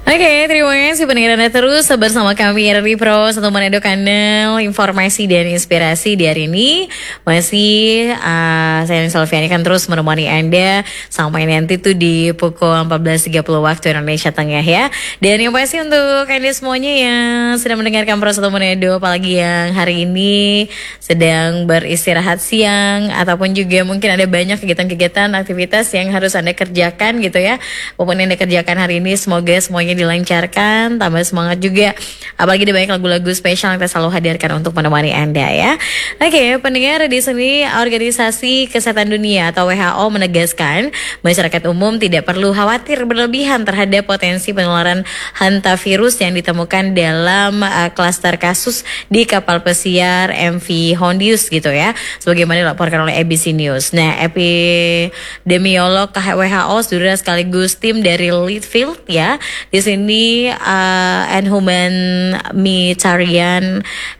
Oke, terima kasih pendengar Anda terus bersama kami RRI Pro satu Manado Kanal informasi dan inspirasi di hari ini. Masih saya Selviani kan terus menemani Anda sampai nanti tuh di pukul 14.30 waktu Indonesia Tengah ya. Dan yang pasti untuk Anda semuanya yang sedang mendengarkan Pro satu Manado, apalagi yang hari ini sedang beristirahat siang ataupun juga mungkin ada banyak kegiatan-kegiatan aktivitas yang harus Anda kerjakan gitu ya. Apapun yang Anda kerjakan hari ini semoga semuanya dilancarkan, tambah semangat juga. Apalagi ada banyak lagu-lagu spesial yang kita selalu hadirkan untuk menemani Anda ya. Oke, pendengar, di sini Organisasi Kesehatan Dunia atau WHO menegaskan masyarakat umum tidak perlu khawatir berlebihan terhadap potensi penularan hantavirus yang ditemukan dalam klaster kasus di kapal pesiar MV Hondius gitu ya. Sebagaimana dilaporkan oleh ABC News. Nah, epidemiolog WHO saudara sekaligus tim dari Litfield ya. Di sini Humanitarian